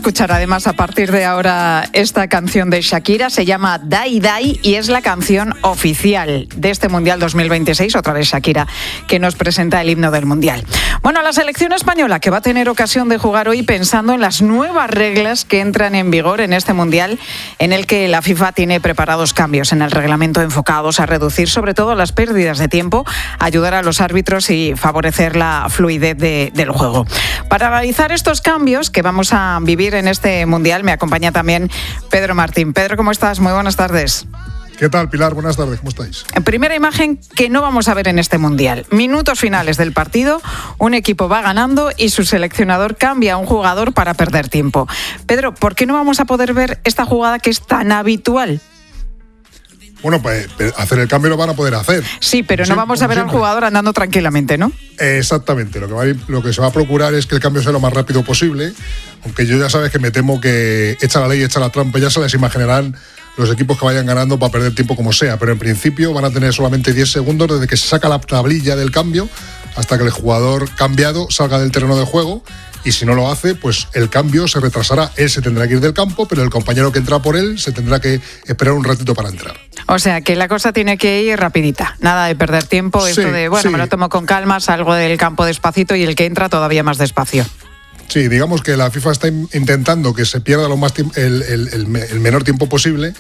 escuchar además a partir de ahora esta canción de Shakira, se llama Dai Dai y es la canción oficial de este Mundial 2026, otra vez Shakira, que nos presenta el himno del Mundial. Bueno, la selección española que va a tener ocasión de jugar hoy pensando en las nuevas reglas que entran en vigor en este Mundial, en el que la FIFA tiene preparados cambios en el reglamento enfocados a reducir sobre todo las pérdidas de tiempo, ayudar a los árbitros y favorecer la fluidez del juego. Para analizar estos cambios que vamos a vivir en este Mundial, me acompaña también Pedro Martín. Pedro, ¿cómo estás? Muy buenas tardes. ¿Qué tal, Pilar? Buenas tardes, ¿cómo estáis? Primera imagen que no vamos a ver en este Mundial. Minutos finales del partido, un equipo va ganando y su seleccionador cambia a un jugador para perder tiempo. Pedro, ¿por qué no vamos a poder ver esta jugada que es tan habitual? Bueno, pues hacer el cambio lo van a poder hacer. Sí, pero no vamos a ver al jugador andando tranquilamente, ¿no? Exactamente. Lo que se va a procurar es que el cambio sea lo más rápido posible, aunque yo ya sabes que me temo que echa la ley, echa la trampa, ya se les imaginarán los equipos que vayan ganando para perder tiempo como sea, pero en principio van a tener solamente 10 segundos desde que se saca la tablilla del cambio hasta que el jugador cambiado salga del terreno de juego, y si no lo hace, pues el cambio se retrasará. Él se tendrá que ir del campo, pero el compañero que entra por él se tendrá que esperar un ratito para entrar. O sea, que la cosa tiene que ir rapidita, nada de perder tiempo, esto de, bueno, me lo tomo con calma, salgo del campo despacito y el que entra todavía más despacio. Sí, digamos que la FIFA está intentando que se pierda el menor tiempo posible,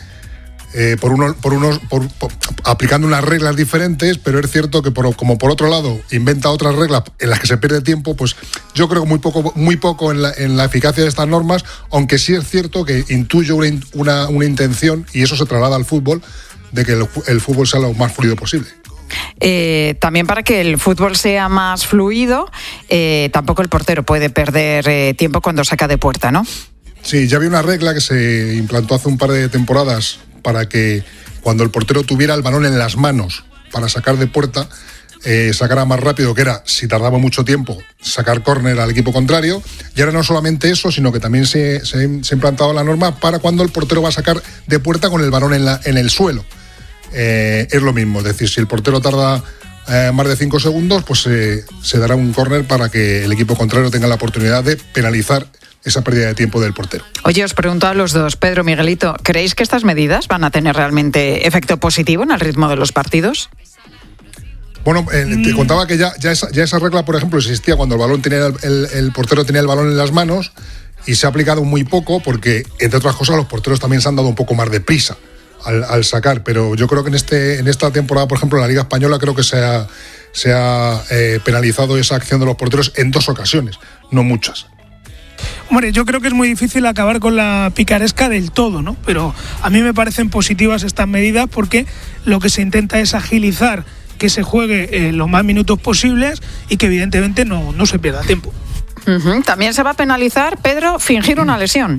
aplicando unas reglas diferentes, pero es cierto que como por otro lado inventa otras reglas en las que se pierde tiempo, pues yo creo que muy poco en la eficacia de estas normas, aunque sí es cierto que intuyo una intención, y eso se traslada al fútbol, de que el fútbol sea lo más fluido posible. También para que el fútbol sea más fluido, tampoco el portero puede perder tiempo cuando saca de puerta, ¿no? Sí, ya había una regla que se implantó hace un par de temporadas para que cuando el portero tuviera el balón en las manos para sacar de puerta, sacara más rápido, que era, si tardaba mucho tiempo, sacar córner al equipo contrario. Y ahora no solamente eso, sino que también se ha implantado la norma para cuando el portero va a sacar de puerta con el balón en el suelo. Es lo mismo, es decir, si el portero tarda más de 5 segundos, pues se dará un córner para que el equipo contrario tenga la oportunidad de penalizar esa pérdida de tiempo del portero. Oye, os pregunto a los dos, Pedro, Miguelito, ¿creéis que estas medidas van a tener realmente efecto positivo en el ritmo de los partidos? Bueno, te contaba que ya esa regla, por ejemplo, existía cuando el portero tenía el balón en las manos, y se ha aplicado muy poco porque, entre otras cosas, los porteros también se han dado un poco más de prisa al sacar, pero yo creo que en esta temporada, por ejemplo, en la Liga Española, creo que se ha penalizado esa acción de los porteros en 2 ocasiones, no muchas. Hombre, yo creo que es muy difícil acabar con la picaresca del todo, ¿no? Pero a mí me parecen positivas estas medidas porque lo que se intenta es agilizar que se juegue los más minutos posibles y que evidentemente no se pierda tiempo. También se va a penalizar, Pedro, fingir una lesión.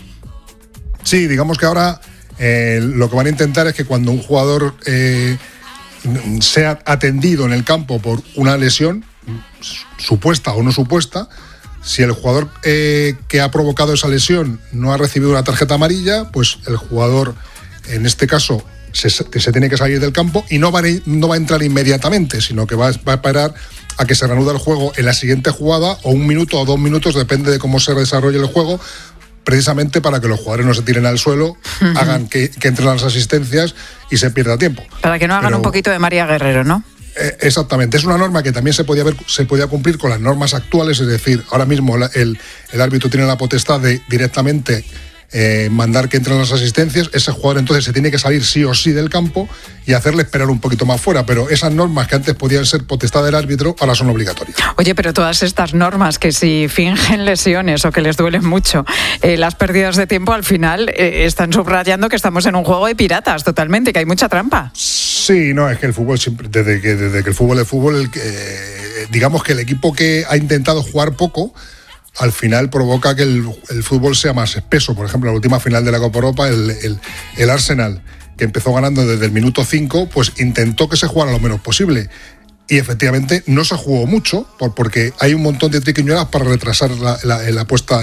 Sí, digamos que ahora lo que van a intentar es que cuando un jugador sea atendido en el campo por una lesión, supuesta o no supuesta, si el jugador que ha provocado esa lesión no ha recibido una tarjeta amarilla, pues el jugador, en este caso, se tiene que salir del campo y no va a entrar inmediatamente, sino que va a esperar a que se reanude el juego en la siguiente jugada, o 1 minuto o 2 minutos, depende de cómo se desarrolle el juego, precisamente para que los jugadores no se tiren al suelo, hagan que entren las asistencias y se pierda tiempo. Para que no hagan un poquito de María Guerrero, ¿no? Exactamente, es una norma que también se podía cumplir con las normas actuales, es decir, ahora mismo el árbitro tiene la potestad de directamente mandar que entren las asistencias. Ese jugador entonces se tiene que salir sí o sí del campo y hacerle esperar un poquito más fuera, pero esas normas que antes podían ser potestad del árbitro ahora son obligatorias. Oye, pero todas estas normas que si fingen lesiones o que les duelen mucho las pérdidas de tiempo, al final están subrayando que estamos en un juego de piratas totalmente, que hay mucha trampa. Sí, no, es que el fútbol siempre, desde que el fútbol es fútbol, digamos que el equipo que ha intentado jugar poco al final provoca que el fútbol sea más espeso. Por ejemplo, la última final de la Copa Europa, el Arsenal, que empezó ganando desde el minuto 5, pues intentó que se jugara lo menos posible. Y efectivamente no se jugó mucho, porque hay un montón de triquiñuelas para retrasar la puesta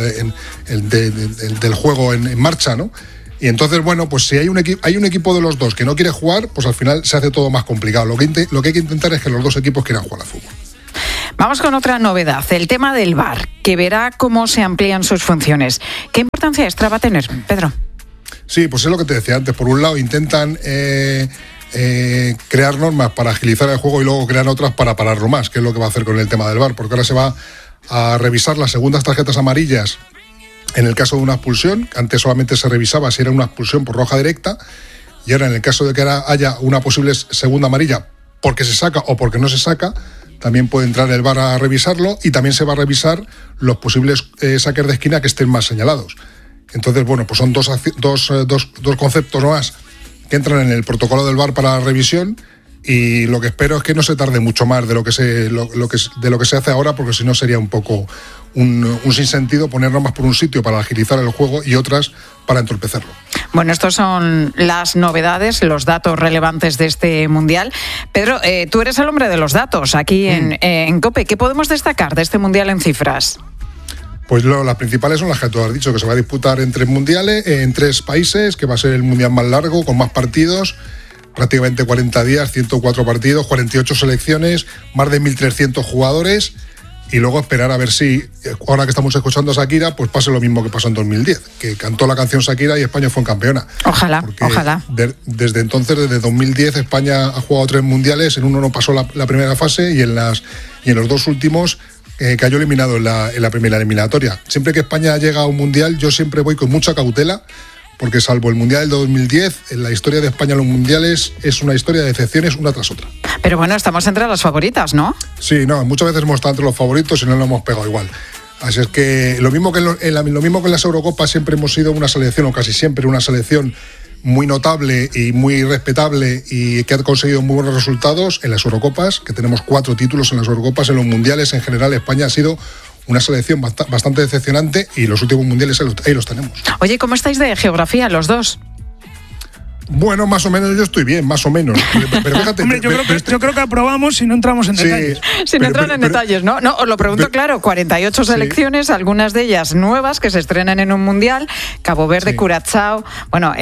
del juego en marcha, ¿no? Y entonces, bueno, pues si hay un equipo de los dos que no quiere jugar, pues al final se hace todo más complicado. Lo que hay que intentar es que los dos equipos quieran jugar al fútbol. Vamos con otra novedad, el tema del VAR, que verá cómo se amplían sus funciones. ¿Qué importancia extra va a tener, Pedro? Sí, pues es lo que te decía antes. Por un lado intentan crear normas para agilizar el juego y luego crean otras para pararlo más, que es lo que va a hacer con el tema del VAR, porque ahora se va a revisar las segundas tarjetas amarillas en el caso de una expulsión. Antes solamente se revisaba si era una expulsión por roja directa, y ahora en el caso de que haya una posible segunda amarilla porque se saca o porque no se saca, también puede entrar el VAR a revisarlo, y también se va a revisar los posibles saques de esquina que estén más señalados. Entonces, bueno, pues son dos conceptos más que entran en el protocolo del VAR para la revisión, y lo que espero es que no se tarde mucho más de lo que se hace ahora, porque si no sería un poco un sinsentido poner normas por un sitio para agilizar el juego y otras para entorpecerlo. Bueno, estos son las novedades, los datos relevantes de este Mundial. Pedro, tú eres el hombre de los datos aquí en COPE. ¿Qué podemos destacar de este Mundial en cifras? Pues las principales son las que tú has dicho, que se va a disputar en 3 mundiales, en 3 países, que va a ser el mundial más largo, con más partidos, prácticamente 40 días, 104 partidos, 48 selecciones, más de 1.300 jugadores, y luego esperar a ver si, ahora que estamos escuchando a Shakira, pues pase lo mismo que pasó en 2010, que cantó la canción Shakira y España fue campeona. Ojalá, ojalá. Desde entonces, desde 2010, España ha jugado 3 mundiales, en uno no pasó la primera fase, y en los 2 últimos cayó eliminado en la primera eliminatoria. Siempre que España llega a un mundial, yo siempre voy con mucha cautela, porque salvo el mundial del 2010, en la historia de España en los mundiales es una historia de decepciones una tras otra. Pero bueno, estamos entre las favoritas, ¿no? Sí, no, muchas veces hemos estado entre los favoritos y no lo hemos pegado igual. Así es que lo mismo que en las Eurocopas siempre hemos sido una selección, o casi siempre una selección muy notable y muy respetable, y que ha conseguido muy buenos resultados en las Eurocopas, que tenemos 4 títulos en las Eurocopas. En los mundiales en general España ha sido una selección bastante decepcionante, y los últimos mundiales ahí los tenemos. Oye, ¿cómo estáis de geografía los dos? Bueno, más o menos yo estoy bien, más o menos. Pero fíjate, hombre, yo creo que aprobamos si no entramos en detalles. Sin entrar en detalles, ¿no? No, os lo pregunto claro, 48 selecciones, sí, algunas de ellas nuevas que se estrenan en un mundial, Cabo Verde, sí, Curazao, bueno,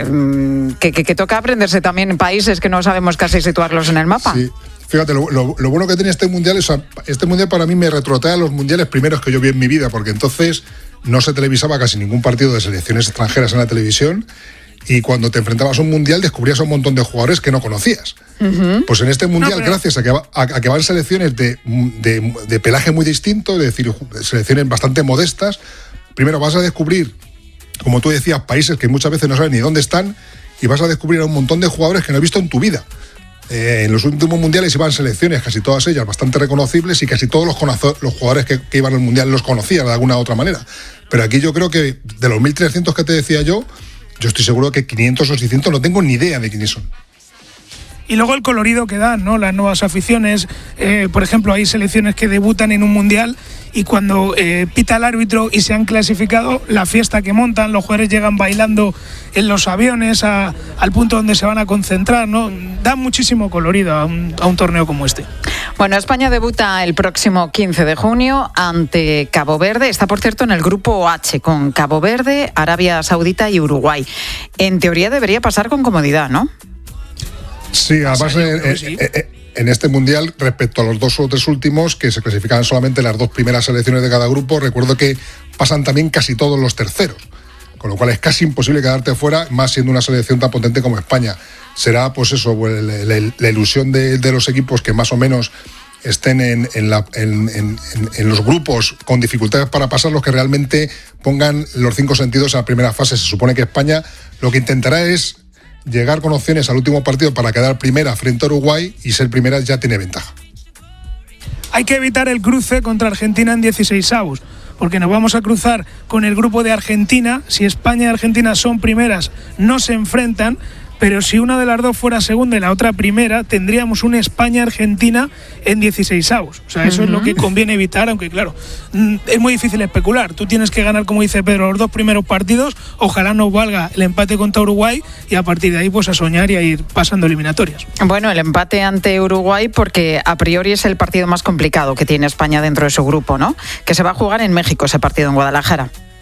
que toca aprenderse también en países que no sabemos casi situarlos en el mapa. Sí. Fíjate, lo bueno que tiene este mundial es, este mundial para mí me retrotrae a los mundiales primeros que yo vi en mi vida, porque entonces no se televisaba casi ningún partido de selecciones extranjeras en la televisión, y cuando te enfrentabas a un mundial descubrías a un montón de jugadores que no conocías. Uh-huh. Pues en este mundial, gracias a que van selecciones de pelaje muy distinto, es decir, selecciones bastante modestas, primero vas a descubrir, como tú decías, países que muchas veces no sabes ni dónde están, y vas a descubrir a un montón de jugadores que no has visto en tu vida. En los últimos mundiales iban selecciones, casi todas ellas bastante reconocibles, y casi todos los jugadores que iban al mundial los conocía de alguna u otra manera. Pero aquí yo creo que de los 1.300 que te decía yo estoy seguro que 500 o 600 no tengo ni idea de quiénes son. Y luego el colorido que dan, ¿no? Las nuevas aficiones, por ejemplo, hay selecciones que debutan en un mundial y cuando pita el árbitro y se han clasificado, la fiesta que montan, los jugadores llegan bailando en los aviones al punto donde se van a concentrar, ¿no? Da muchísimo colorido a un torneo como este. Bueno, España debuta el próximo 15 de junio ante Cabo Verde. Está, por cierto, en el grupo H con Cabo Verde, Arabia Saudita y Uruguay. En teoría debería pasar con comodidad, ¿no? Sí, además en este mundial, respecto a los 2 o 3 últimos, que se clasificaban solamente las 2 primeras selecciones de cada grupo, recuerdo que pasan también casi todos los terceros, con lo cual es casi imposible quedarte fuera, más siendo una selección tan potente como España. Será, pues eso, la ilusión de los equipos que más o menos estén en los grupos con dificultades para pasar, los que realmente pongan los 5 sentidos a la primera fase. Se supone que España lo que intentará es llegar con opciones al último partido para quedar primera frente a Uruguay, y ser primera ya tiene ventaja. Hay que evitar el cruce contra Argentina en 16avos, porque nos vamos a cruzar con el grupo de Argentina. Si España y Argentina son primeras, no se enfrentan, pero si una de las dos fuera segunda y la otra primera, tendríamos una España-Argentina en 16avos. O sea, eso es lo que conviene evitar, aunque claro, es muy difícil especular. Tú tienes que ganar, como dice Pedro, los 2 primeros partidos, ojalá nos valga el empate contra Uruguay, y a partir de ahí pues a soñar y a ir pasando eliminatorias. Bueno, el empate ante Uruguay, porque a priori es el partido más complicado que tiene España dentro de su grupo, ¿no? Que se va a jugar en México, ese partido en Guadalajara.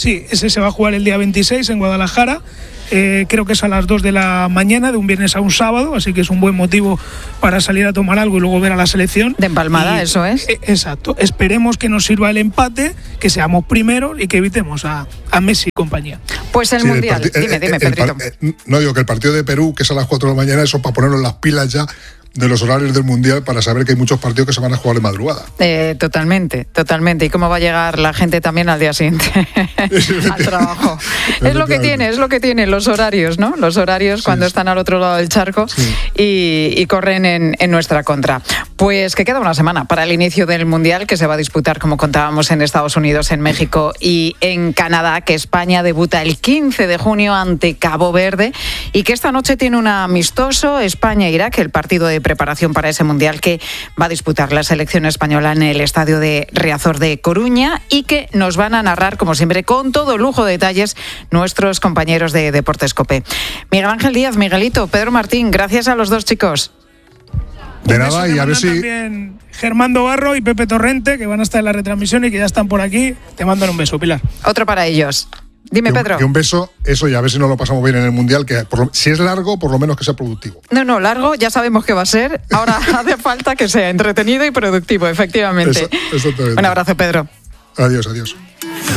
Sí, ese se va a jugar el día 26 en Guadalajara. Creo que es a las 2 de la mañana, de un viernes a un sábado, así que es un buen motivo para salir a tomar algo y luego ver a la selección. De empalmada, eso es. Exacto. Esperemos que nos sirva el empate, que seamos primeros y que evitemos a Messi y compañía. Pues el Mundial. Dime, Pedrito. No, digo que el partido de Perú, que es a las 4 de la mañana, eso para ponernos las pilas ya de los horarios del Mundial, para saber que hay muchos partidos que se van a jugar de madrugada. Totalmente. ¿Y cómo va a llegar la gente también al día siguiente al trabajo? Es lo que tiene los horarios, ¿no? Los horarios cuando están al otro lado del charco y corren en nuestra contra. Pues que queda una semana para el inicio del Mundial, que se va a disputar, como contábamos, en Estados Unidos, en México y en Canadá, que España debuta el 15 de junio ante Cabo Verde y que esta noche tiene un amistoso España-Irak, el partido de preparación para ese Mundial que va a disputar la selección española en el estadio de Riazor de Coruña y que nos van a narrar, como siempre, con todo lujo de detalles, nuestros compañeros de Deportes COPE. Miguel Ángel Díaz, Miguelito, Pedro Martín, gracias a los dos, chicos. De nada, y a ver si... También Germán Barro y Pepe Torrente, que van a estar en la retransmisión y que ya están por aquí. Te mandan un beso, Pilar. Otro para ellos. Dime, Pedro. Que un beso, eso, y a ver si nos lo pasamos bien en el Mundial, que si es largo, por lo menos que sea productivo. No, largo, ya sabemos que va a ser. Ahora hace falta que sea entretenido y productivo, efectivamente. Exactamente. Un abrazo, Pedro. Adiós.